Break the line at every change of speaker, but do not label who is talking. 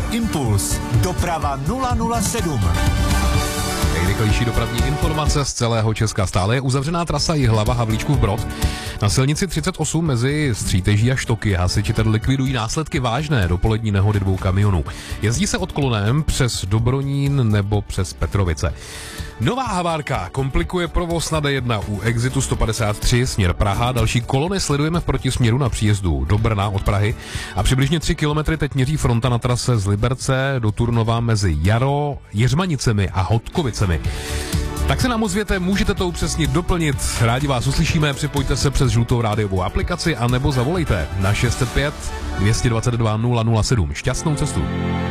Impuls. Doprava 007.
Nejrychlejší dopravní informace z celého Česka. Stále je uzavřená trasa Jihlava Havlíčkův Brod. Na silnici 38 mezi Stříteží a Štoky hasiči tedy likvidují následky vážné dopolední nehody 2 kamionů. Jezdí se odklonem přes Dobronín nebo přes Petrovice. Nová havárka komplikuje provoz na D1 u exitu 153 směr Praha. Další kolony sledujeme v protisměru na příjezdu do Brna od Prahy. A přibližně 3 kilometry teď měří fronta na trase z Liberce do Turnova mezi Jeřmanicemi a Hodkovicemi. Tak se nám ozvěte, můžete to upřesnit, doplnit. Rádi vás uslyšíme, připojte se přes žlutou rádiovou aplikaci a nebo zavolejte na 605 222 007. Šťastnou cestu.